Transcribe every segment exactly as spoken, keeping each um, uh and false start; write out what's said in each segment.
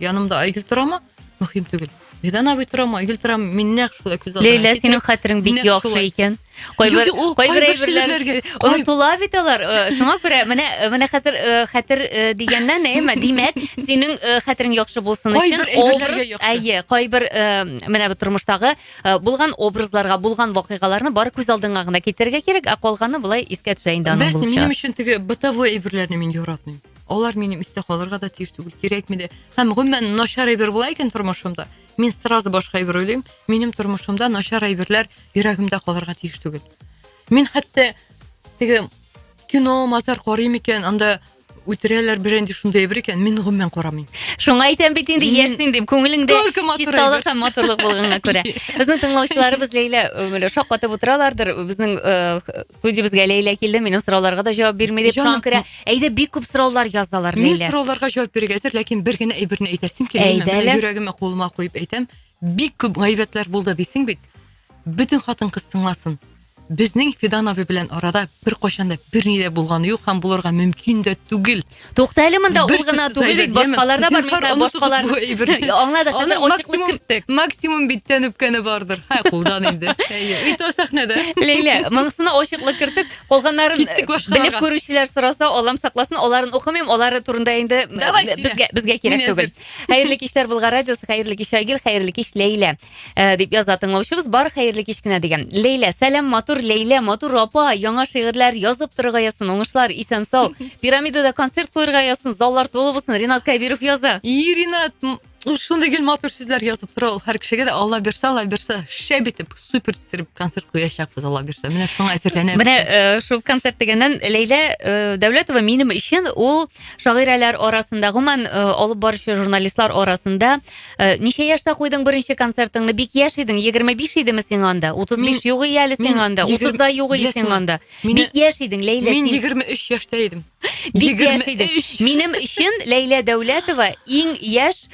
янымда Айгөл торамы? Мөһим түгел. Бидан абый торамы? Айгөл торамы? Мин нәкъ шулай күз алдына. Лейла, синең хәтерең бик яхшы икән. Кайбер кайбер әйберләргә онытыла бит алар. Шуңа күрә менә менә хәзер хәтер дигәннән әйме, димәк, синең хәтерең яхшы булсын өчен образ, әйе, кайбер менә бу тормыштагы булган образларга, булган вакыйгаларны бары күз алдыңа гына китергә кирәк, ә калганы булай искә төшә инде аның булса. Минем өчен теге бытовой әйберләрне мин яратмыйм. Алар минем истә калырга да тиеш түгел, кирәкми дә. Һәм гомумән начар әйбер була икән тормышымда. Мин сразу башка әйбер уйлыйм. Минем тормышымда начар әйберләр йөрәгемдә калырга тиеш түгел. Мин хәтта теге кино мазар карыйм икән, анда үтерәләр бренди шундай әйбер икән, мин гомумән карамыйм. Шуңа әйтәм бит инде яшьсең дип, күңелеңдә чисталык һәм матурлык булганга күрә. Безнең тыңлаучыларыбыз Лейла менә шаккатып утыралардыр. Безнең студиябызга Лейла килде, минем сорауларга да җавап бирмәде дип шуңа күрә. Әйдә бик күп сораулар язалар Лейла. Мин сорауларга җавап бирергә әзер, ләкин бер генә әйберне әйтәсем килә. Йөрәгемә кулыма куеп әйтәм. Бик күп гайбәтләр булды дисең бит. Бөтен хатын-кыз тыңласын. Безнең Фидан абый белән арада бер кашанда бер ни дә булганы юк һәм булырга мөмкин дә түгел. Тукта әле монда ул гына түгел бит, башкаларда бар, мин башкалар. Аңладык, хәзер ачыклык киттек. Максимум биттән үпкәне бардыр. Һә, кулдан инде. Әйе, ит сәхнәдә. Лейла, монысына ачыклык кертик. Калганнарын белеп күрүчеләр сораса, Аллам сакласын, аларын укымыйм, алары турында инде безгә безгә кирәк түгел. Хәерле кичләр Булгар радиосы, хәерле кич Айгөл, хәерле кич Лейла. Дип яза тыңлаучыбыз бар, хәерле кич кенә дигән. Лейла, сәлам матур Лейла, матур апа, яңа шигырьләр язып торырга ясын, уңышлар, исән сау. Пирамидада концерт куярга ясын, заллар тулы булсын. Ринат Кабиров яза. И Ринат, шундый гел матур сүзләр язып тора ул һәр кешегә дә, Алла бирсә, Алла бирсә, шәп итеп, супер тистереп концерт куячакбыз, Алла бирсә. Менә шуңа әзерләнәбез. Менә шул концерт дигәннән Лейла Дәүләтова минем өчен ул шагыйрәләр арасында, гомумән алып баручы журналистлар арасында ничә яшьтә куйдың беренче концертыңны? Бик яшь идең, егерме биш идеме син анда? утыз биш юк әле син анда, утызда юк идең син анда. Бик яшь идең Лейла. Мин егерме өч яшьтә идем. Бик яшь идең. Минем өчен Лейла Дәүләтова иң яшь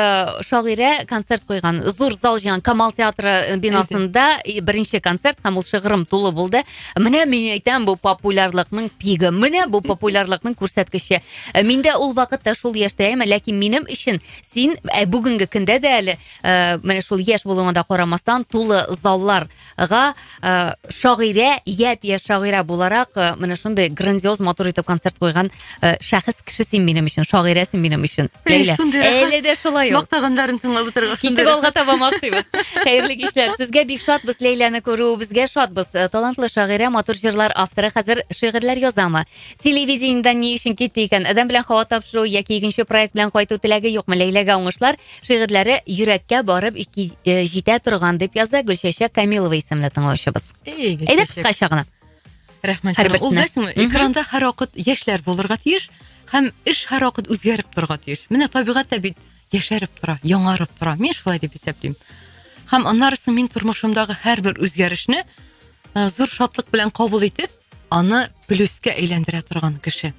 шагыйрә концерт куйган. Зур зал җыйган Камал театры бинасында беренче концерт һәм ул шигырым тулы булды. Менә мин әйтәм, бу популярлыкның пиге, менә бу популярлыкның күрсәткече. Миндә ул вакытта шул яшьтә әмма, ләкин минем өчен син бүгенге көндә дә әле менә шул яшь булуыңда карамастан тулы залларга шагыйрә, япь-яшь шагыйрә буларак менә шундый грандиоз матур итеп концерт куйган шәхес кеше син минем өчен, шагыйрә син минем өчен. Лейла, әле дә шулай. Мактаганнарын тыңлап утырган. Китик алга таба мактыйбыз. Хәерле кичләр. Сезгә бик шатбыз Лейланы күрү, безгә шатбыз. Талантлы шагыйрә, матур җырлар авторы хәзер шигырьләр язамы? Телевидениедән ни өчен китте икән? Адам белән һава тапшыру яки икенче проект белән кайту теләге юкмы? Лейләгә уңышлар, шигырьләре йөрәккә барып җитә торган дип яза Гөлчәчәк Камилова исемле тыңлаучыбыз. Әйдә кыскача гына. Рәхмәт. Ул дәсме экранда һәр вакыт яшьләр булырга тиеш һәм эш һәр вакыт үзгәреп торырга тиеш. Менә табигатьтә бит яшәреп тора, яңарып тора. Мин шулай дип исәплим. Һәм аннарысы мин тормышымдагы һәрбер үзгәрешне зур шатлык белән кабул итеп, аны плюска әйләндерә торган кеше.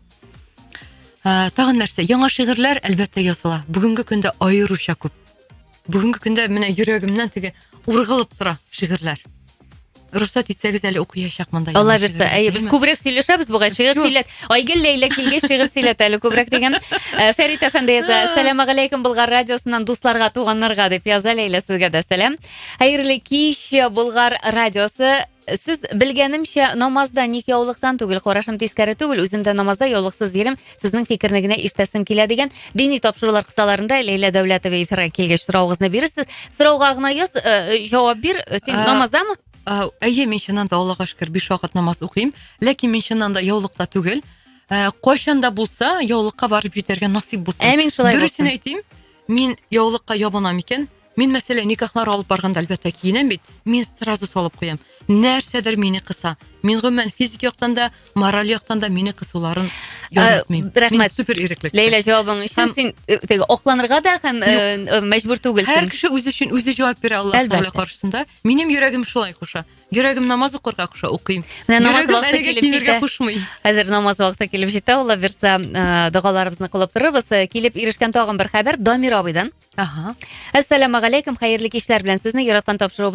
Тагын нәрсә, яңа шигырьләр әлбәттә языла. Бүгенге көндә аеруча күп. Бүгенге көндә менә йөрәгемнән теге ургылып тора шигырьләр. Рөхсәт итсәгез әле укыячак монда. Алла бирсә, әйе, без күбрәк сөйләшәбез бугай, шигырь сөйләт. Айгөл Лейла килгәч шигырь сөйләт әле күбрәк дигән. Фәрит әфәнде яза. Ассаламу алейкум Булгар радиосыннан дусларга, туганнарга дип яза Лейла, сезгә дә сәлам. Хәерле кич Булгар радиосы. Сез белгәнемчә намазда ник яулыктан түгел, карашым тискәре түгел, үзем дә намазда яулыксыз йөрим. Сезнең фикерне генә ишетәсем килә дигән. Дини тапшырулар кысаларында Лейла Дәүләтова эфирга килгәч сорауыгызны бирерсез. Сорауга гына яз, җавап бир. Син намаздамы? Әйе, мин чыннан да Аллага шөкер биш вакыт намаз укыйм, ләкин мин чыннан да яулыкта түгел. Кайчан да булса, яулыкка барып җитәргә насыйп булсын. Әмин шулай булсын. Дөресен әйтим, мин яулыкка ябынам икән. Мин мәсәлән никахлар алып барганда әлбәттә киенәм бит. Мин сразу салып куям. Нәрсәдер мине кыса. Мин гомумән физик яктан да, мораль яктан да мине кысуларын яратмыйм. Мин супер иреклек. Лейла, җавабың өчен син теге акланырга да һәм мәҗбүр түгелсең. Һәр кеше үзе өчен үзе җавап бирә Аллаһ Тәгалә каршысында. Минем йөрәгем шулай куша. Йөрәгем намаз укырга куша, укыйм. Йөрәгем әлегә килергә кушмый. Хәзер намаз вакыты килеп җитә, Алла бирсә, дугаларыбызны кылып торырбыз. Килеп ирешкән тагын бер хәбәр Дамир абыйдан. Ага. Ассаламу алейкум, хәерле кичләр белән сезне яраткан тапшыру